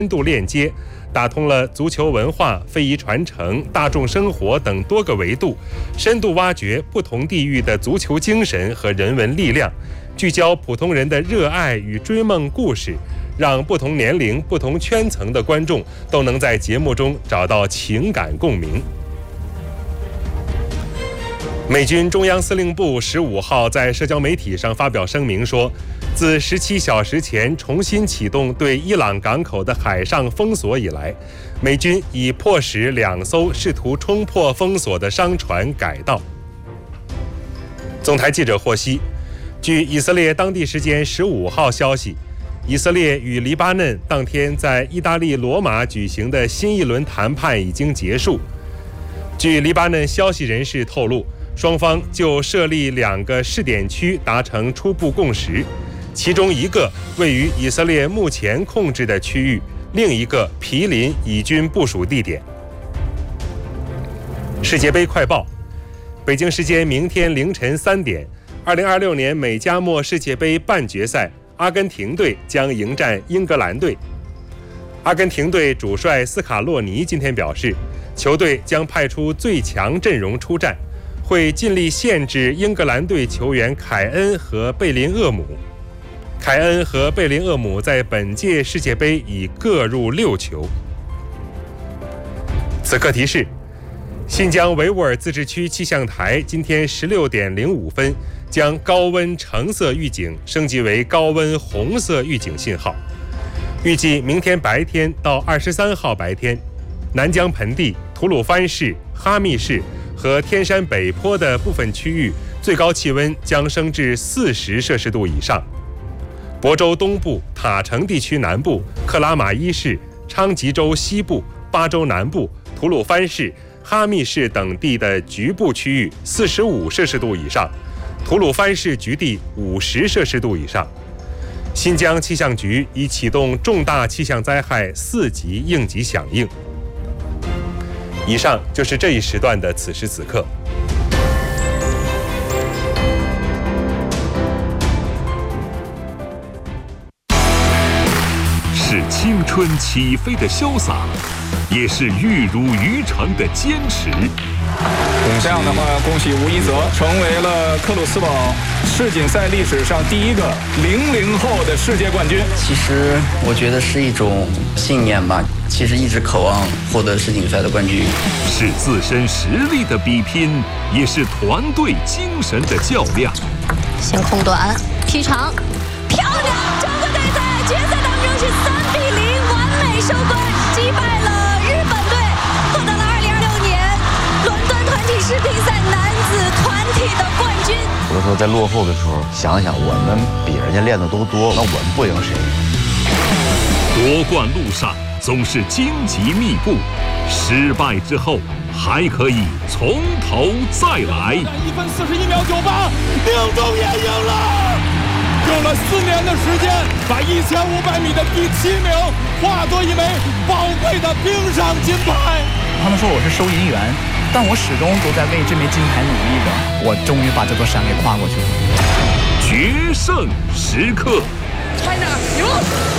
深度链接，打通了足球文化、非遗传承、大众生活等多个维度，深度挖掘不同地域的足球精神和人文力量，聚焦普通人的热爱与追梦故事，让不同年龄、不同圈层的观众都能在节目中找到情感共鸣。美军中央司令部15号在社交媒体上发表声明说，自17小时前重新启动对伊朗港口的海上封锁以来，美军已迫使2艘试图冲破封锁的商船改道。总台记者获悉，据以色列当地时间15号消息，以色列与黎巴嫩当天在意大利罗马举行的新一轮谈判已经结束。据黎巴嫩消息人士透露，双方就设立2个试点区达成初步共识，其中一个位于以色列目前控制的区域，另一个毗邻以军部署地点。世界杯快报：北京时间明天凌晨3点，2026年美加墨世界杯半决赛，阿根廷队将迎战英格兰队。阿根廷队主帅斯卡洛尼今天表示，球队将派出最强阵容出战，会尽力限制英格兰队球员凯恩和贝林厄姆。凯恩和贝林厄姆在本届世界杯已各入6球。此刻提示：新疆维吾尔自治区气象台今天16点05分将高温橙色预警升级为高温红色预警信号。预计明天白天到23号白天，南疆盆地、吐鲁番市、哈密市和天山北坡的部分区域最高气温将升至40摄氏度以上。亳州东部、塔城地区南部、克拉玛依市、昌吉州西部、巴州南部、吐鲁番市、哈密市等地的局部区域45摄氏度以上，吐鲁番市局地50摄氏度以上。新疆气象局已启动重大气象灾害4级应急响应。以上就是这一时段的此时此刻。 是青春起飞的潇洒，也是玉如于成的坚持。 这样的话，恭喜吴一泽成为了克鲁斯堡世锦赛历史上第一个00后的世界冠军。 其实我觉得是一种信念吧，其实一直渴望获得世锦赛的冠军。 是自身实力的比拼，也是团队精神的较量。 先空短劈长，漂亮！中国队在决赛当中是3比0完美收官，击败了日本队，获得了2026年伦敦团体世乒赛男子团体的冠军。 有的时候在落后的时候，想想我们比人家练的都多，那我们不赢谁？ 夺冠路上总是荆棘密布，失败之后还可以从头再来。 1分41秒98，宁中也赢了。用了4年的时间，把1500米的第7名化作一枚宝贵的冰上金牌。 他们说我是收银员，但我始终都在为这枚金牌努力着。我终于把这座山给跨过去了。 决胜时刻 China 赢了。